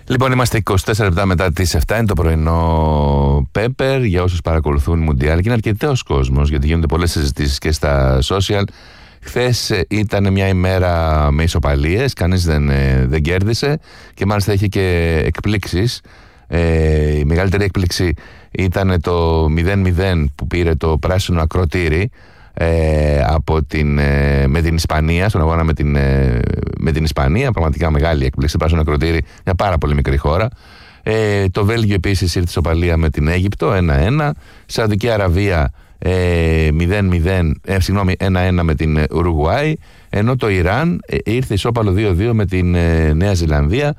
Λοιπόν, είμαστε 24 λεπτά μετά τις 7, είναι το πρωινό Πέπερ. Για όσους παρακολουθούν Μουντιάλ, και είναι αρκετός κόσμος, γιατί γίνονται πολλές συζητήσεις και στα social. Χθες ήταν μια ημέρα με ισοπαλίες, κανείς δεν κέρδισε και μάλιστα είχε και εκπλήξεις. Η μεγαλύτερη έκπληξη ήταν το 0-0 που πήρε το πράσινο ακροτήρι με την Ισπανία, στον αγώνα με την Ισπανία. Πραγματικά μεγάλη έκπληξη. Πράσινο ακροτήρι, μια πάρα πολύ μικρή χώρα. Το Βέλγιο επίσης ήρθε ισοπαλία με την Αίγυπτο 1-1. Σαουδική Αραβία 1-1 με την Ουρουγουάη, ενώ το Ιράν ήρθε ισόπαλο 2-2 με την Νέα Ζηλανδία.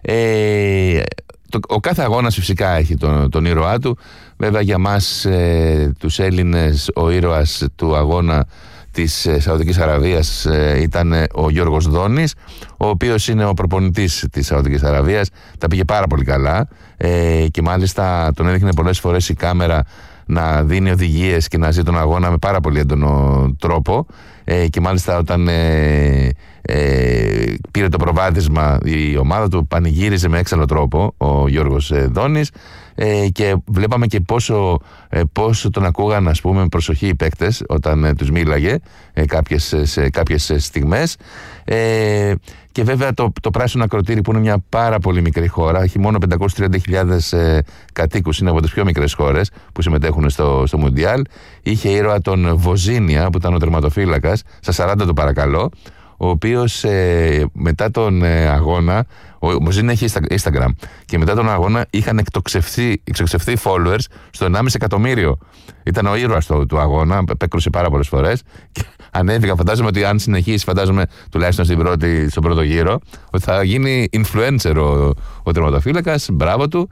Ο κάθε αγώνας φυσικά έχει τον ήρωά του. Βέβαια για μας τους Έλληνες ο ήρωας του αγώνα της Σαουδικής Αραβίας ήταν ο Γιώργος Δόνης, ο οποίος είναι ο προπονητής της Σαουδικής Αραβίας. Τα πήγε πάρα πολύ καλά και μάλιστα τον έδειχνε πολλές φορές η κάμερα να δίνει οδηγίες και να ζει τον αγώνα με πάρα πολύ έντονο τρόπο, και μάλιστα όταν πήρε το προβάδισμα η ομάδα του πανηγύριζε με έξαλλο τρόπο ο Γιώργος Δόνης, και βλέπαμε και πόσο τον ακούγαν, ας πούμε, με προσοχή οι παίκτες όταν τους μίλαγε σε κάποιες στιγμές. Και βέβαια το πράσινο ακροτήρι, που είναι μια πάρα πολύ μικρή χώρα, έχει μόνο 530.000 κατοίκους, είναι από τις πιο μικρές χώρες που συμμετέχουν στο Μουντιάλ. Είχε ήρωα τον Βοζίνια, που ήταν ο τερματοφύλακας, στα 40 του παρακαλώ, ο οποίος μετά τον αγώνα, ο Βοζίνια έχει Instagram, και μετά τον αγώνα είχαν εξοξευθεί followers στο 1,5 εκατομμύριο. Ήταν ο ήρωας του αγώνα, πέκρουσε πάρα πολλές φορές και ανέβηκα. Φαντάζομαι ότι αν συνεχίσει, τουλάχιστον στον πρώτο γύρο, ότι θα γίνει influencer ο τερματοφύλακας. Μπράβο του.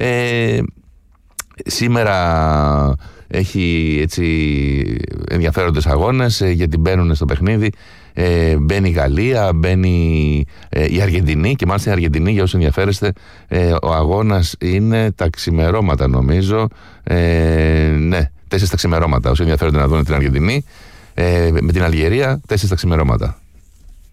Σήμερα έχει έτσι ενδιαφέροντες αγώνες, γιατί μπαίνουν στο παιχνίδι. Μπαίνει η Γαλλία, μπαίνει η Αργεντινή, και μάλιστα η Αργεντινή, για όσους ενδιαφέρεστε, ο αγώνας είναι τα ξημερώματα, νομίζω. Ναι, 4 τα ξημερώματα. Όσοι ενδιαφέρονται να δουν την Αργεντινή με την Αλγερία, 4 τα ξημερώματα.